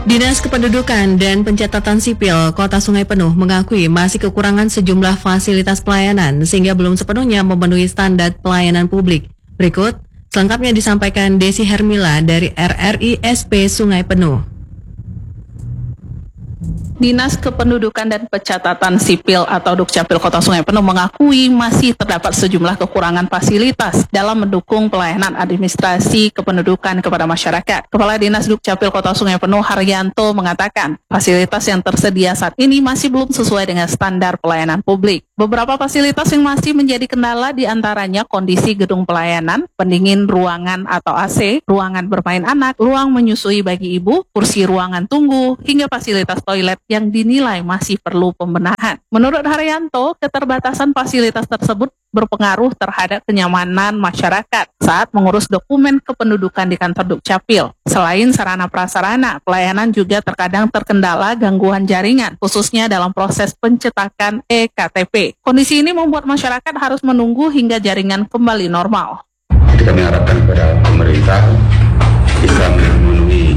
Dinas Kependudukan dan Pencatatan Sipil Kota Sungai Penuh mengakui masih kekurangan sejumlah fasilitas pelayanan sehingga belum sepenuhnya memenuhi standar pelayanan publik. Berikut selengkapnya disampaikan Desi Hermila dari RRI SP Sungai Penuh. Dinas Kependudukan dan Pencatatan Sipil atau Dukcapil Kota Sungai Penuh mengakui masih terdapat sejumlah kekurangan fasilitas dalam mendukung pelayanan administrasi kependudukan kepada masyarakat. Kepala Dinas Dukcapil Kota Sungai Penuh Haryanto mengatakan fasilitas yang tersedia saat ini masih belum sesuai dengan standar pelayanan publik. Beberapa fasilitas yang masih menjadi kendala diantaranya kondisi gedung pelayanan, pendingin ruangan atau AC, ruangan bermain anak, ruang menyusui bagi ibu, kursi ruangan tunggu, hingga fasilitas toilet yang dinilai masih perlu pembenahan. Menurut Haryanto, keterbatasan fasilitas tersebut berpengaruh terhadap kenyamanan masyarakat saat mengurus dokumen kependudukan di kantor Dukcapil. Selain sarana prasarana, pelayanan juga terkadang terkendala gangguan jaringan, khususnya dalam proses pencetakan EKTP. Kondisi ini membuat masyarakat harus menunggu hingga jaringan kembali normal. Jadi kami harapkan kepada pemerintah bisa memenuhi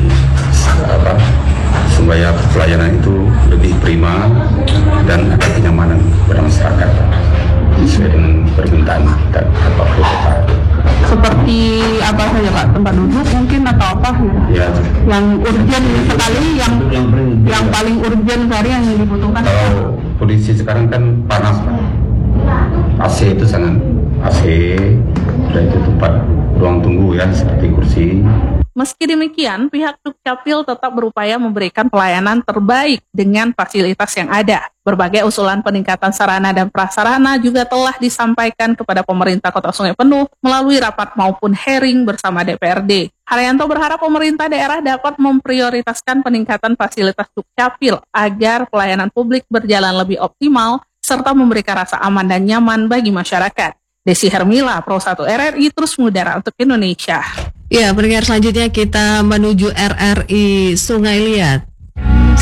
supaya pelayanan itu lebih prima dan ada kenyamanan pada masyarakat sesuai dengan permintaan kita Bapak Kota. Seperti apa saja Pak? Tempat duduk mungkin atau apa? Ya. Yang urgent sekali, yang paling urgent sehari yang dibutuhkan. Kalau kondisi sekarang kan panas Pak. AC itu sangat AC, dan itu tempat ruang tunggu ya seperti kursi. Meski demikian, pihak Dukcapil tetap berupaya memberikan pelayanan terbaik dengan fasilitas yang ada. Berbagai usulan peningkatan sarana dan prasarana juga telah disampaikan kepada pemerintah Kota Sungai Penuh melalui rapat maupun hearing bersama DPRD. Haryanto berharap pemerintah daerah dapat memprioritaskan peningkatan fasilitas Dukcapil agar pelayanan publik berjalan lebih optimal serta memberikan rasa aman dan nyaman bagi masyarakat. Desi Hermila, Pro 1 RRI, terus mengudara untuk Indonesia. Ya, pendengar selanjutnya kita menuju RRI Sungai Liat.